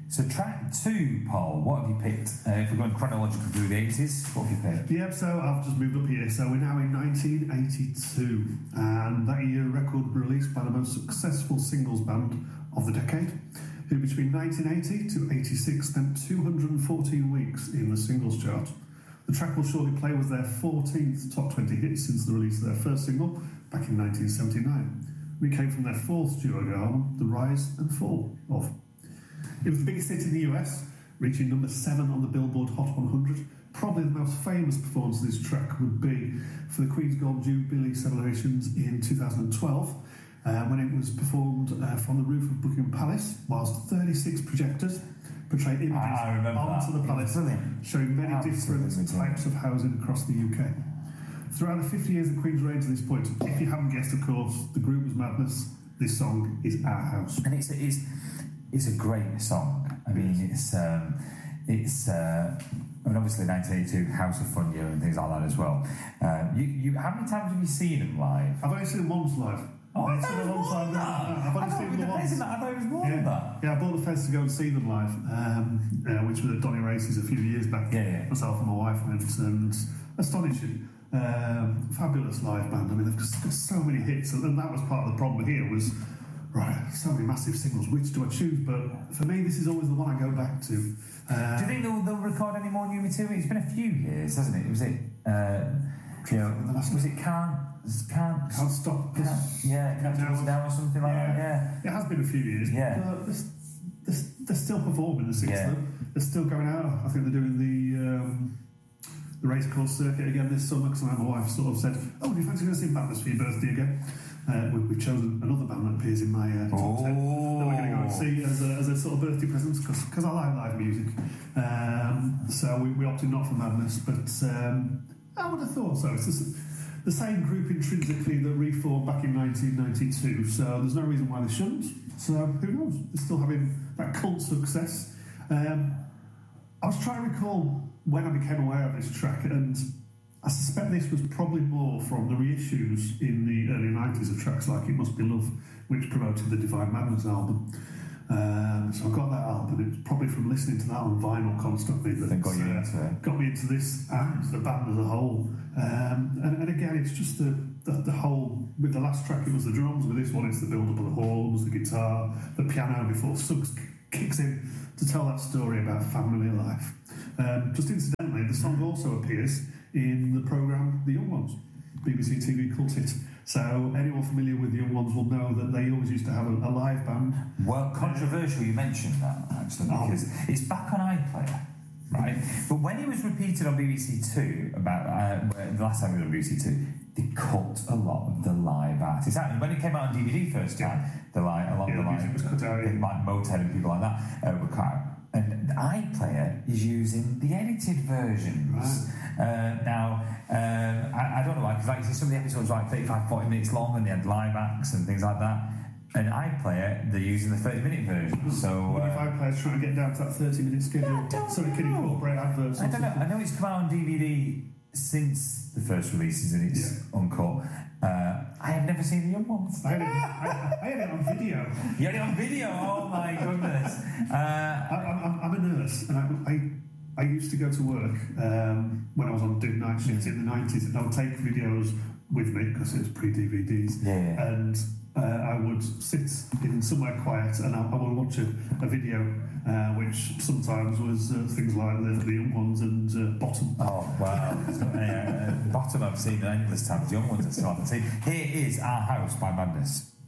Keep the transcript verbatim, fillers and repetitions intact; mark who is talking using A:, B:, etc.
A: So track two, Paul, what have you picked? Uh, if we're going chronologically through the eighties, what have you picked?
B: Yeah, so I've just moved up here. So we're now in nineteen eighty-two, and that year a record was released by the most successful singles band of the decade, who between nineteen eighty to eighty-six spent two hundred fourteen weeks in the singles chart. The track we'll shortly play was their fourteenth top twenty hit since the release of their first single back in nineteen seventy-nine. We came from their fourth studio album, The Rise and Fall of. It was the biggest hit in the U S, reaching number seven on the Billboard Hot one hundred. Probably the most famous performance of this track would be for the Queen's Gold Jubilee celebrations in two thousand twelve, uh, when it was performed uh, from the roof of Buckingham Palace, whilst thirty-six projectors portrayed images onto
A: that.
B: the palace, showing many
A: Absolutely.
B: different types of housing across the U K. Throughout the fifty years of Queen's reign to this point, if you haven't guessed, of course, the group was Madness. This song is Our House.
A: And it's it's it's a great song. I mean, it's um, it's. Uh, I mean, obviously, nineteen eighty-two, House of Fun year and things like that as well. Uh, you, you, how many times have you seen them live?
B: I've only seen them once live.
A: Oh, I
B: I've
A: thought
B: seen
A: it
B: them
A: was
B: one
A: more
B: time.
A: than that.
B: I've only
A: I
B: seen them once.
A: I thought it was more
B: yeah.
A: than that.
B: Yeah, I bought the fence to go and see them live, um, uh, which was at Donny Races a few years back.
A: Yeah, yeah.
B: Myself and my wife went, and astonishing. Um, fabulous live band. I mean, they've just got so many hits, and that was part of the problem here was, right, so many massive singles, which do I choose? But for me, this is always the one I go back to. Uh,
A: Do you think they'll, they'll record any more new material? It's been a few years, hasn't it? Was it, uh, you know, was it Can't, Can't,
B: Can't Stop Us?
A: Can't, yeah, Can't Stop Us Now or something like
B: yeah.
A: that, yeah.
B: It has been a few years,
A: yeah.
B: but they're, they're, they're still performing, the six
A: yeah.
B: of them. They're still going out. I think they're doing the um, the racecourse circuit again this summer, because my wife sort of said, oh, do you fancy going to see Madness for your birthday again? Uh, we, we've chosen another band that appears in my uh, top
A: oh.
B: ten that we're going to go and see as a, as a sort of birthday present, because I like live music. Um, so we, we opted not for Madness, but um, I would have thought so. It's just the same group intrinsically that reformed back in nineteen ninety-two, so there's no reason why they shouldn't. So who knows? They're still having that cult success. Um, I was trying to recall when I became aware of this track, and I suspect this was probably more from the reissues in the early nineties of tracks like It Must Be Love, which promoted the Divine Madness album. Um, so I got that album. It was probably from listening to that on vinyl constantly that
A: got you
B: uh,
A: into it.
B: Got me into this and the band as a whole. Um, and, and again, it's just the, the the whole. With the last track, it was the drums. With this one, it's the build-up of the horns, the guitar, the piano before Suggs kicks in to tell that story about family life. Um, just incidentally, the song also appears in the programme The Young Ones, B B C T V cult hit. So anyone familiar with The Young Ones will know that they always used to have a, a live band.
A: Well, controversial you mentioned that, actually, because oh. it's back on iPlayer, right? But when it was repeated on B B C Two, about uh, the last time it was on B B C Two, they cut a lot of the live artists out. And when it came out on D V D first time, yeah. the live, a lot
B: yeah,
A: of the,
B: the music
A: live,
B: was cut out, yeah.
A: like Motown and people like that, uh, were cut out. And iPlayer is using the edited versions.
B: Right.
A: Uh, now, um, I, I don't know why, because like you see, some of the episodes were like thirty-five, forty minutes long, and they had live acts and things like that. And iPlayer, they're using the thirty-minute version. So,
B: what
A: uh,
B: if iPlayer's trying to get down to that thirty-minute schedule so they can incorporate adverts?
A: I don't know. I know it's come out on D V D since the first releases, and it's yeah. uncut. Uh, I have never seen The Young Ones.
B: I had, it, I, I had it on video.
A: You had it on video? Oh my goodness. Uh,
B: I, I'm, I'm a nurse, and I, I, I used to go to work um, when I was on doing night shifts in the nineties, and I would take videos with me because it was pre-D V Ds.
A: Yeah.
B: And uh, I would sit in somewhere quiet, and I, I would watch a, a video, uh, which sometimes was uh, things like the, the Young Ones and uh, Bottom.
A: Oh, wow. uh, Bottom I've seen endless times. The Young Ones I still haven't seen. Here is Our House by Madness.